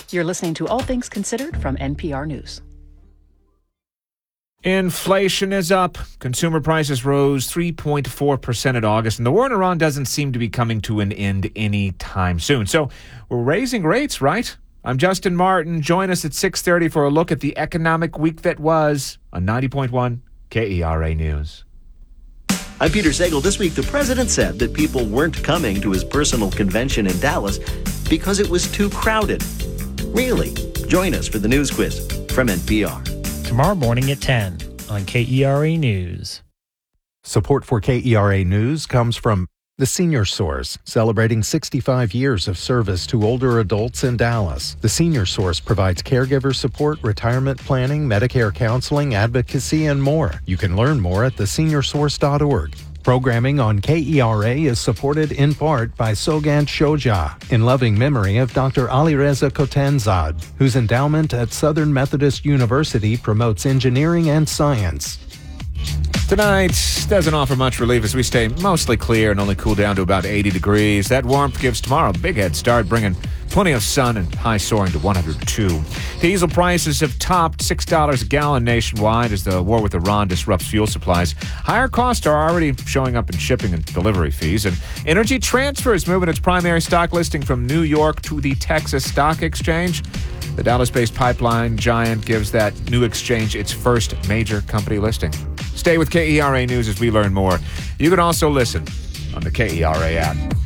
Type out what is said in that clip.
You're listening to All Things Considered from NPR News. Inflation is up. Consumer prices rose 3.4% in August, and the war in Iran doesn't seem to be coming to an end anytime soon. So we're raising rates, right? I'm Justin Martin. Join us at 6:30 for a look at the economic week that was on 90.1 KERA News. I'm Peter Sagal. This week, the president said that people weren't coming to his personal convention in Dallas because it was too crowded. Really? Join us for the news quiz from NPR. Tomorrow morning at 10 on KERA News. Support for KERA News comes from The Senior Source, celebrating 65 years of service to older adults in Dallas. The Senior Source provides caregiver support, retirement planning, Medicare counseling, advocacy, and more. You can learn more at theSeniorSource.org. Programming on KERA is supported in part by Sogant Shoja, in loving memory of Dr. Alireza Kotenzad, whose endowment at Southern Methodist University promotes engineering and science. Tonight doesn't offer much relief as we stay mostly clear and only cool down to about 80 degrees. That warmth gives tomorrow a big head start, bringing plenty of sun and high soaring to 102. Diesel prices have topped $6 a gallon nationwide as the war with Iran disrupts fuel supplies. Higher costs are already showing up in shipping and delivery fees. And Energy Transfer is moving its primary stock listing from New York to the Texas Stock Exchange. The Dallas-based pipeline giant gives that new exchange its first major company listing. Stay with KERA News as we learn more. You can also listen on the KERA app.